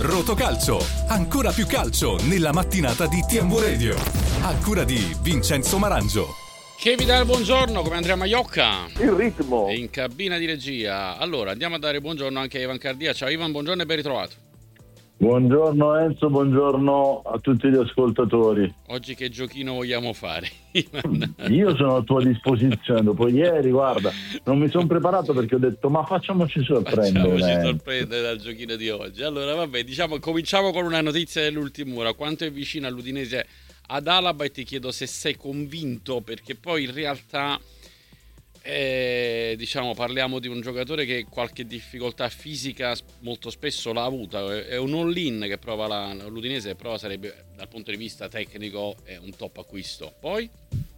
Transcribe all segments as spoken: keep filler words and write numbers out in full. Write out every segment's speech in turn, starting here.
Rotocalcio, ancora più calcio nella mattinata di T M V Radio. A cura di Vincenzo Marangio. Che vi dà il buongiorno, come Andrea Maiocca. Il ritmo. In cabina di regia. Allora, andiamo a dare buongiorno anche a Ivan Cardia. Ciao Ivan, buongiorno e ben ritrovato. Buongiorno Enzo, buongiorno a tutti gli ascoltatori. Oggi che giochino vogliamo fare? Io sono a tua disposizione. Dopo ieri, guarda, non mi sono preparato perché ho detto ma facciamoci sorprendere. Facciamoci sorprendere dal giochino di oggi. Allora, vabbè, diciamo, cominciamo con una notizia dell'ultima ora. Quanto è vicino all'Udinese ad Alaba, e ti chiedo se sei convinto, perché poi in realtà eh, diciamo parliamo di un giocatore che qualche difficoltà fisica molto spesso l'ha avuta, è un all-in che prova la, l'Udinese, però sarebbe dal punto di vista tecnico è un top acquisto. Poi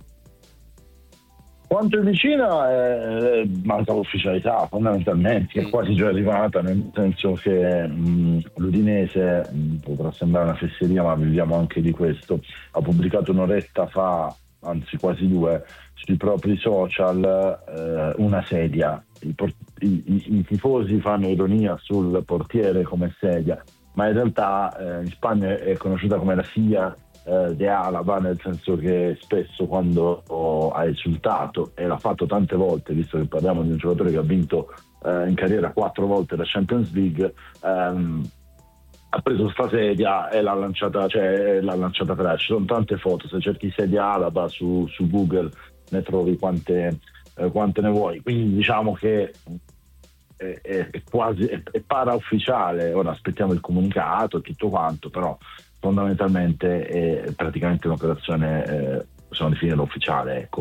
quanto è vicina eh, manca l'ufficialità fondamentalmente, è quasi già arrivata, nel senso che mh, l'Udinese, mh, potrà sembrare una fesseria ma viviamo anche di questo, ha pubblicato un'oretta fa, anzi quasi due, sui propri social eh, una sedia. I, port- i, i, i tifosi fanno ironia sul portiere come sedia, ma in realtà eh, in Spagna è conosciuta come la silla eh, de Alaba, nel senso che spesso quando oh, ha esultato, e l'ha fatto tante volte, visto che parliamo di un giocatore che ha vinto eh, in carriera quattro volte la Champions League, ehm, ha preso sta sedia e l'ha lanciata, cioè l'ha lanciata per aria. Ci sono tante foto, se cerchi sedia Alaba su, su Google ne trovi quante, eh, quante ne vuoi, quindi diciamo che è, è, è quasi è, è paraufficiale. Ora aspettiamo il comunicato e tutto quanto, però fondamentalmente è praticamente un'operazione eh, possiamo definirla ufficiale, ecco.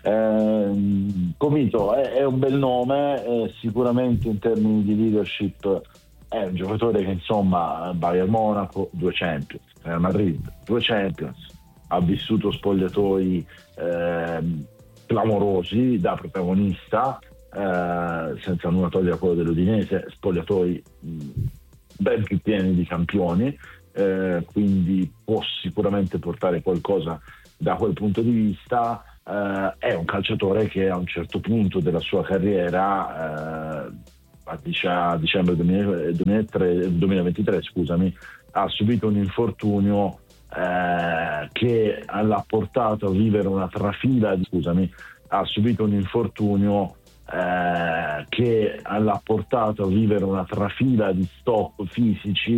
Eh, Comito è, è un bel nome, eh, sicuramente in termini di leadership è un giocatore che insomma Bayern Monaco due Champions, Real Madrid due Champions, ha vissuto spogliatoi eh, clamorosi da protagonista, eh, senza nulla togliere a quello dell'Udinese, spogliatoi mh, ben più pieni di campioni, eh, quindi può sicuramente portare qualcosa da quel punto di vista. Eh, è un calciatore che a un certo punto della sua carriera, eh, a dicembre duemilaventitré, scusami, ha subito un infortunio eh, che l'ha portato a vivere una trafila di, scusami, ha subito un infortunio eh, che l'ha portato a vivere una trafila di stop fisici